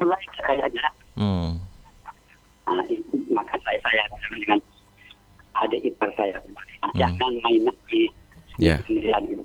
mulai kayaknya. Hmm. Maka saya dengan adik ipar saya, jangan main di Ya. sendirian gitu.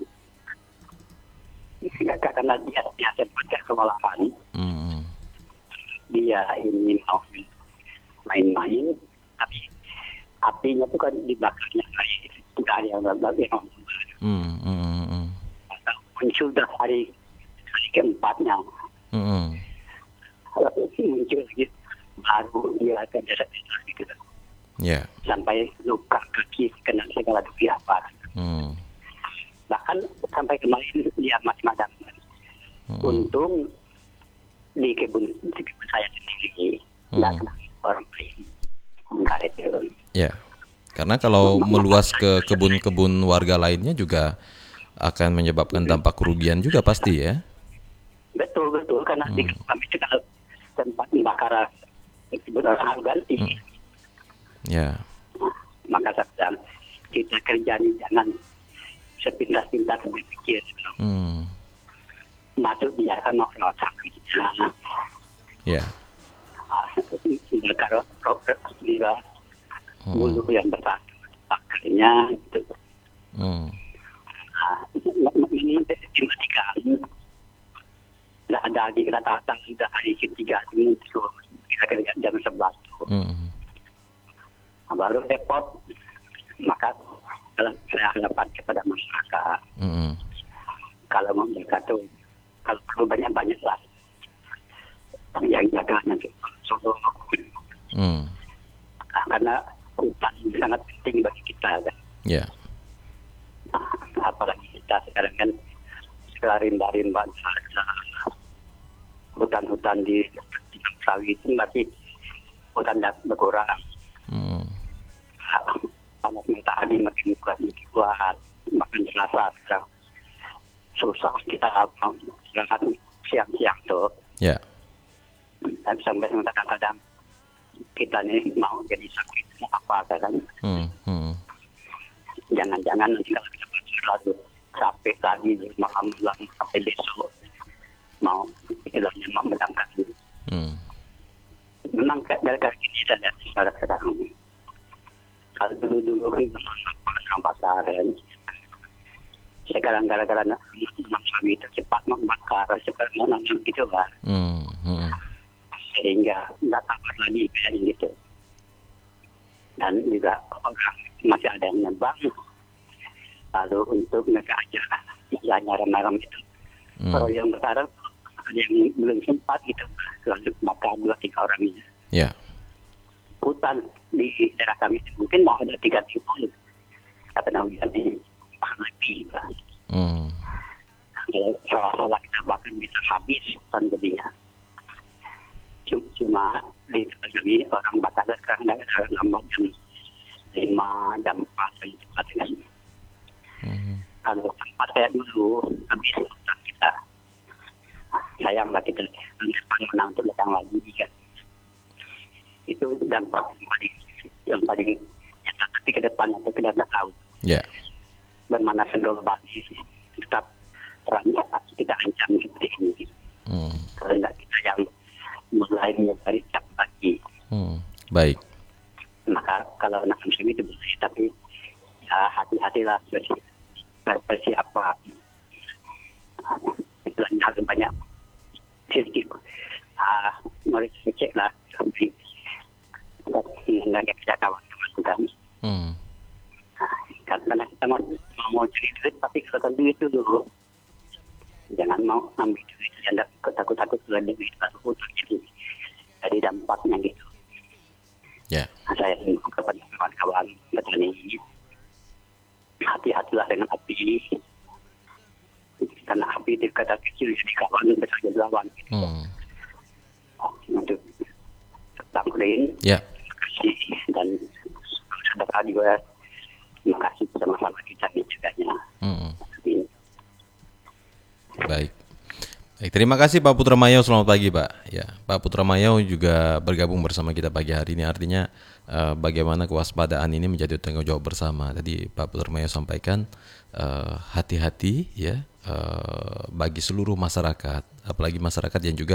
Karena dia sempat ke sekolahan, Hmm. dia ini mau main-main, tapi apinya tuh kan dibakarnya kayak udah ada yang yang Hmm. Hmm. Hmm. muncul dah hari keempatnya, Hmm. muncul lagi baru dia akan jasa gitu. Ya. Sampai luka kaki kena segala dunia apa. Hmm. Bahkan sampai kemarin dia masih madam. Untung di kebun saya sendiri, nggak kena orang lain. Enggak itu. Ya. Karena kalau meluas ke kebun-kebun warga lainnya juga akan menyebabkan dampak kerugian juga pasti ya. Betul karena di kami itu kalau tempat pembakaran kebun orang ganti. Ya. Maka saya bilang kita kerja ini jangan sepintas-pintas berpikir. Masuk dia kan mau sakit. Ya. Kalau dia bulu yang besar pakarnya itu. Ini dimatikan. Tidak ada lagi kita datang sudah hari ketiga ini kita kerja jam 11 tuh. Baru repot. Maka saya harapan kepada masyarakat. Kalau mau mereka tuh kalau perlu banyak-banyak lah yang jaganya tuh solo. Karena hutan sangat penting bagi kita kan. Ya. Apalagi kita sekarang kan rimba hutan-hutan di sawit itu masih hutan berkurang. Panas matahari makin kuat, makin terasa sekarang. Susah kita berangkat siang-siang tuh. Ya. Dan sampai kadang-kadang kita nih mau jadi sakit mau apa kan? Jangan-jangan nanti kalau kita lalu capek lagi malam sampai besok mau istilahnya mau berangkat. Memang gara-gara ini saya sekarang. Kalau dulu kan sampah saren. Sekarang gara-gara suami itu cepat membakar, cepat menanam gitu kan. Sehingga nggak sabar lagi kayak gitu. Dan juga orang masih ada yang nebang. Lalu untuk mereka aja istilahnya rem-rem itu. Kalau yang besar ada yang belum sempat gitu. Lalu maka 2-3 orang ini. Ya. Hutan di daerah kami mungkin mau ada 3 tipe. Tapi hujan di lagi. Kalau kita bahkan bisa habis hutan jadinya. Cuma di sini orang bakar sekarang ada lambat jam 5, jam 4 cepat kan. Kalau tempat saya dulu habis hutan kita. Sayanglah kita menang untuk datang lagi kan. Itu dampak yang paling nyata. Tapi ke depan itu kita tidak tahu. Ya. Bagaimana sendal bagi tetap perannya kita ancam seperti ini. Kalau tidak kita yang mulai dari cap pagi. Baik. Maka kalau nak musim itu boleh, tapi ya hati-hatilah bersiap. Istilahnya harus banyak sedikit. Mari cek lah sampai kita kawan-kawan kami. Karena kita mau cari duit, tapi kalau duit itu dulu jangan mau ambil duit, jangan takut-takut dengan duit atau hutang jadi dampaknya gitu. Ya. Saya ingin kepada kawan-kawan petani, hati-hatilah dengan api. Karena api itu kata kecil jadi kawan besar jadi lawan. Untuk tangkulin. Ya. Terima kasih dan sedekah juga. Terima kasih sama-sama kita juga. Baik. Terima kasih Pak Putra Mayau, selamat pagi Pak. Ya, Pak Putra Mayau juga bergabung bersama kita pagi hari ini. Artinya bagaimana kewaspadaan ini menjadi tanggung jawab bersama. Tadi Pak Putra Mayau sampaikan hati-hati ya bagi seluruh masyarakat, apalagi masyarakat yang juga